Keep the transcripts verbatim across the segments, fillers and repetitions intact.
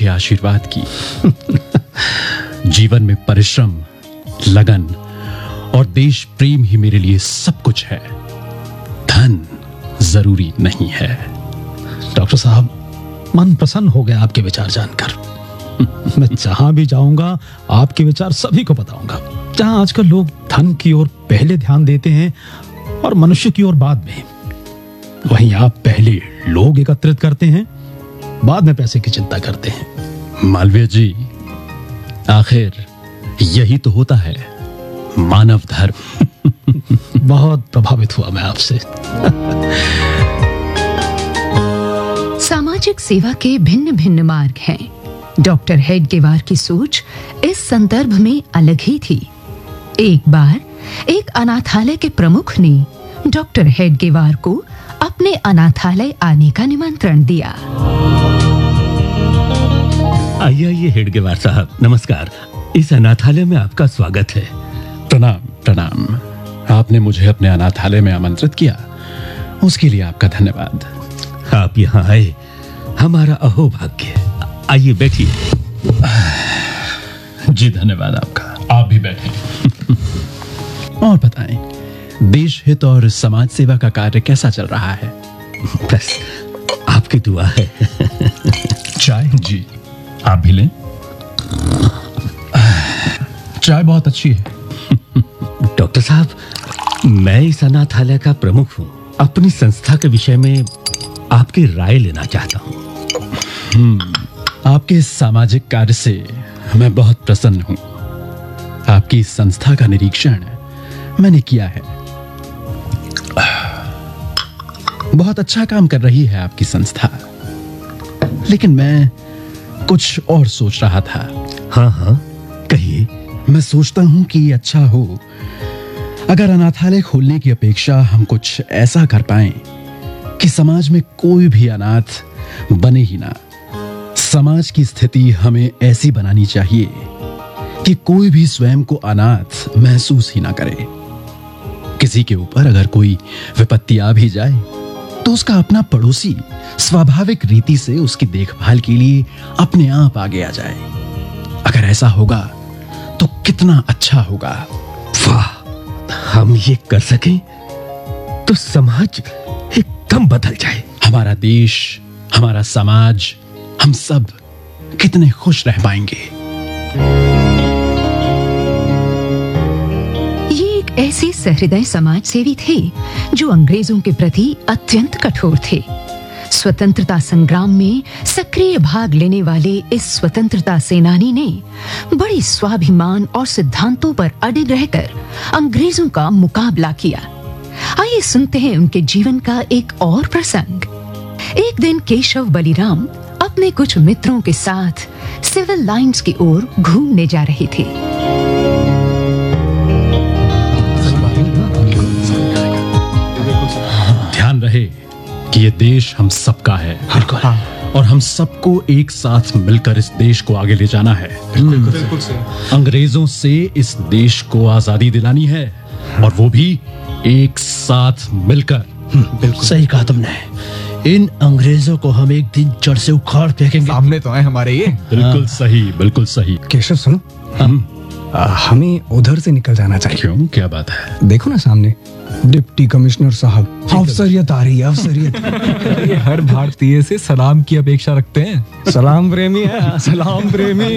के आशीर्वाद की। जीवन में परिश्रम, लगन और देश प्रेम ही मेरे लिए सब कुछ है। धन जरूरी नहीं है। डॉक्टर साहब, मन प्रसन्न हो गया आपके विचार जानकर। मैं जहां भी जाऊंगा आपके विचार सभी को बताऊंगा। जहां आजकल लोग धन की ओर पहले ध्यान देते हैं और मनुष्य की ओर बाद में, वहीं आप पहले लोग एकत्रित करते हैं, बाद में पैसे की चिंता करते हैं। मालवीय जी, आखिर यही तो होता है मानव धर्म। बहुत प्रभावित हुआ मैं आपसे। सामाजिक सेवा के भिन्न भिन्न मार्ग हैं। डॉक्टर हेडगेवार की सोच इस संदर्भ में अलग ही थी। एक बार एक अनाथालय के प्रमुख ने डॉक्टर हेडगेवार को अपने अनाथालय आने का निमंत्रण दिया। आइए आइए हेडगेवार साहब, नमस्कार। इस अनाथालय में आपका स्वागत है। प्रणाम प्रणाम। आपने मुझे अपने अनाथालय में आमंत्रित किया, उसके लिए आपका धन्यवाद। आप यहाँ आए हमारा अहोभाग्य। आइए बैठिए। जी धन्यवाद आपका। आप भी बैठें। और बताएं, देश हित और समाज सेवा का कार्य कैसा चल रहा है? बस आपकी दुआ है। चाय? जी आप भी लें। चाय बहुत अच्छी है। डॉक्टर साहब, मैं इस अनाथालय का प्रमुख हूँ। अपनी संस्था के विषय में आपकी राय लेना चाहता हूँ। हम्म, आपके सामाजिक कार्य से मैं बहुत प्रसन्न हूँ। आपकी संस्था का निरीक्षण मैंने किया है। बहुत अच्छा काम कर रही है आपकी संस्था, लेकिन मैं कुछ और सोच रहा था। हाँ हाँ कहिए। मैं सोचता हूँ कि अच्छा हो अगर अनाथालय खोलने की अपेक्षा हम कुछ ऐसा कर पाएं कि समाज में कोई भी अनाथ बने ही ना। समाज की स्थिति हमें ऐसी बनानी चाहिए कि कोई भी स्वयं को अनाथ महसूस ही ना करे। किसी के ऊपर अगर कोई विपत्ति आ भी जाए तो उसका अपना पड़ोसी स्वाभाविक रीति से उसकी देखभाल के लिए अपने आप आगे आ जाए। अगर ऐसा होगा तो कितना अच्छा होगा। वाह, हम ये कर सकें तो समाज एकदम बदल जाए। हमारा देश, हमारा समाज, हम सब कितने खुश रह पाएंगे। ये एक ऐसे सहृदय समाज सेवी थे जो अंग्रेजों के प्रति अत्यंत कठोर थे। स्वतंत्रता संग्राम में सक्रिय भाग लेने वाले इस स्वतंत्रता सेनानी ने बड़े स्वाभिमान और सिद्धांतों पर अडिग रहकर अंग्रेजों का मुकाबला किया। आइए सुनते हैं उनके जीवन का एक और प्रसंग। एक दिन केशव बलिराम अपने कुछ मित्रों के साथ सिविल लाइंस की ओर घूमने जा रहे थे। ध्यान रहे कि ये देश हम सबका है। हाँ। और हम सबको एक साथ मिलकर इस देश को आगे ले जाना है। बिल्कुल सही। अंग्रेजों से इस देश को आजादी दिलानी है, और वो भी एक साथ मिलकर। बिल्कुल सही कहा तुमने। इन अंग्रेजों को हम एक दिन जड़ से उखाड़ फेंकेंगे। सामने तो है हमारे ये। बिल्कुल सही, बिल्कुल सही। केशव सुनो, आ, हमें उधर से निकल जाना चाहिए। क्यों, क्या बात है? देखो ना सामने डिप्टी कमिश्नर साहब, अफसरियत आ रही है, अफसरियत। ये हर भारतीय से सलाम की अपेक्षा रखते हैं। सलाम प्रेमी है, सलाम प्रेमी।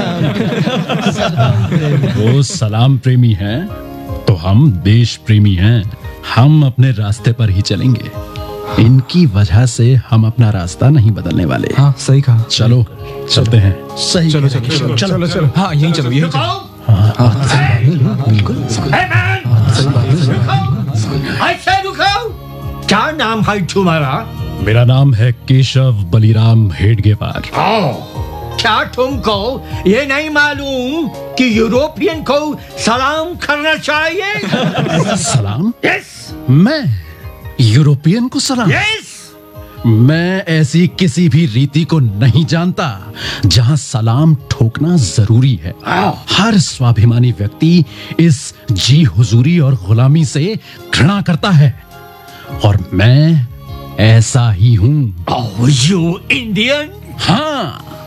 वो सलाम प्रेमी हैं तो हम देश प्रेमी हैं। हम अपने रास्ते पर ही चलेंगे। इनकी वजह से हम अपना रास्ता नहीं बदलने वाले। हाँ सही कहा। चलो चलते हैं। सही। चलो चलो चलो चलो चलो। हाँ यहीं चलो यहीं चलो। बिल्कुल। ऐसे रुको। क्या नाम है तुम्हारा? मेरा नाम है केशव बलिराम हेडगेवार। क्या तुमको ये नहीं मालूम कि यूरोपियन को सलाम करना चाहिए? सलाम? यस मैं यूरोपियन को सलाम? यस। मैं ऐसी किसी भी रीति को नहीं जानता जहां सलाम ठोकना जरूरी है। हर स्वाभिमानी व्यक्ति इस जी हुजूरी और गुलामी से घृणा करता है, और मैं ऐसा ही हूं। You Indian? हाँ,